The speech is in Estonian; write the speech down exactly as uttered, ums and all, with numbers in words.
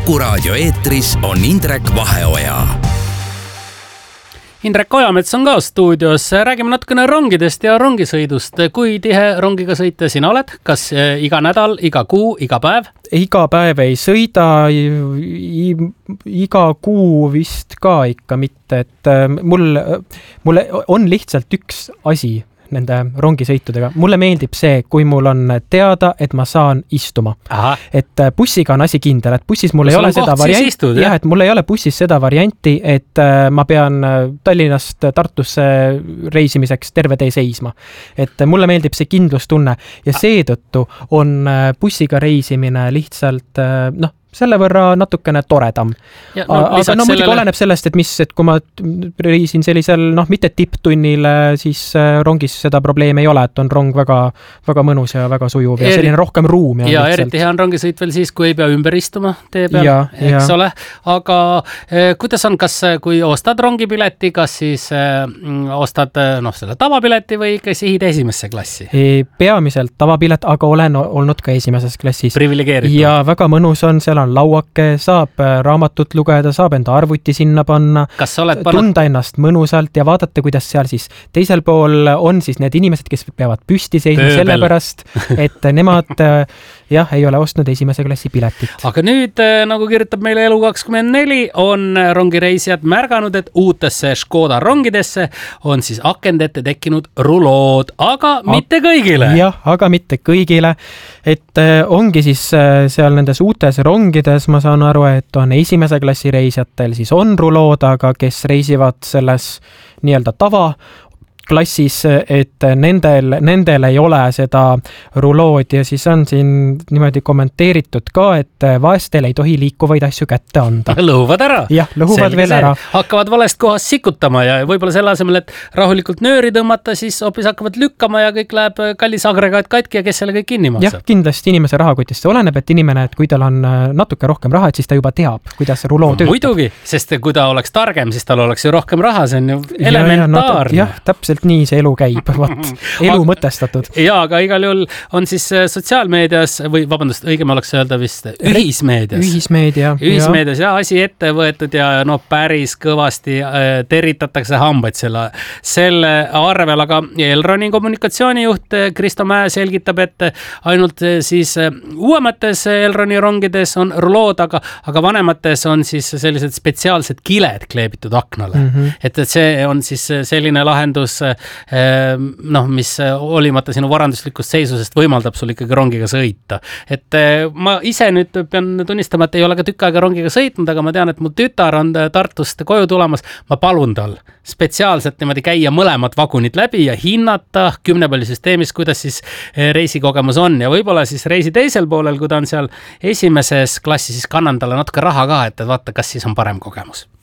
Kuku raadio eetris on Indrek Vaheoja. Indrek Ojamets on ka stuudios. Räägime natukene rongidest ja rongisõidust. Kui tihe rongiga sõita sina oled? Kas iga nädal, iga kuu, iga päev? Iga päev ei sõida, iga kuu vist ka ikka mitte, et mul, mul on lihtsalt üks asi nende rongisõitudega. Mulle meeldib see, kui mul on teada, et ma saan istuma. Aha. Et bussiga on asi kindel, et bussis mul ei ole seda varianti, jah, et mul ei ole bussis seda varianti, et ma pean Tallinnast Tartusse reisimiseks terve tee seisma. Et mulle meeldib see kindlustunne ja seetõttu on bussiga reisimine lihtsalt, noh, selle võrra natukene toredam. Ja, no, aga no muidugi sellele... oleneb sellest, et mis, et kui ma reisin sellisel, noh, mitte tipptunnile, siis rongis seda probleemi ei ole, et on rong väga, väga mõnus ja väga sujuv ja Eri... selline rohkem ruumi. Ja lihtsalt. Eriti hea on rongisõit veel siis, kui ei pea ümber istuma tee peal, ja, eks ja. ole. Aga eh, kuidas on, kas kui ostad rongipileti, kas siis eh, ostad noh, selle tavapileti või ikka sihid esimesse klassi? E, peamiselt tavapilet, aga olen olnud ka esimeses klassis. Privilegeeritud. Ja väga mõnus on, seal on lauake, saab raamatut lugeda, saab enda arvuti sinna panna, pannud... tunda ennast mõnusalt ja vaadata, kuidas seal siis teisel pool on siis need inimesed, kes peavad püsti seisma sellepärast, et nemad jah, ei ole ostnud esimese klassi piletit. Aga nüüd, nagu kirjutab meile Elu kakskümmend neli, on rongireisijad märganud, et uutesse Škoda rongidesse on siis akende ette tekkinud rulood, aga A- mitte kõigile. Jah, aga mitte kõigile. Et ongi siis seal nendes uutes rongides, ma saan aru, et on esimese klassi reisijatel siis on rulood, aga kes reisivad selles nii-öelda tava klassis, et nendel, nendel ei ole seda rulood ja siis on siin niimoodi kommenteeritud ka, et vaestel ei tohi liikuvaid asju kätte anda. Lõhuvad ära. Jah, lõhuvad Selge veel see. ära. Hakkavad valest kohast sikutama ja võib-olla selle asemel, et rahulikult nööri tõmmata, siis hoopis hakkavad lükkama ja kõik läheb kallis agregaat katki ja kes selle kõik kinni maksab. Jah, kindlasti inimese rahakotist oleneb, et inimene, et kui tal on natuke rohkem raha, et siis ta juba teab, kuidas see ruloo no, töötab. Muidugi, sest kui ta oleks targem, siis tal oleks ju rohkem raha, see on ju elementaarne. Ja, ja, no, täpselt nii see elu käib, vaat, elu mõtestatud. Ja, aga igal juhul on siis sotsiaalmeedias, või vabandust, õigem oleks öelda vist ühismeedias. Ühismeedia. Ühismeedias ja asi ette võetud ja no päris kõvasti teritatakse hambaid selle, selle arvel, aga Elroni kommunikatsioonijuht Kristo Mäe selgitab, et ainult siis uuemates Elroni rongides on rulood, aga, aga vanemates on siis sellised spetsiaalsed kiled kleebitud aknale. Mm-hmm. Et, et see on siis selline lahendus noh, mis olimata sinu varanduslikust seisusest võimaldab sul ikkagi rongiga sõita. Et ma ise nüüd pean tunnistama, et ei ole ka tükk aega rongiga sõitnud, aga ma tean, et mu tütar on Tartust koju tulemas. Ma palun tal spetsiaalselt niimoodi käia mõlemad vagunid läbi ja hinnata kümnepallisüsteemis, kuidas siis reisikogemus on ja võib-olla siis reisi teisel poolel, kui ta on seal esimeses klassi, siis kannan talle natuke raha ka, et vaata, kas siis on parem kogemus.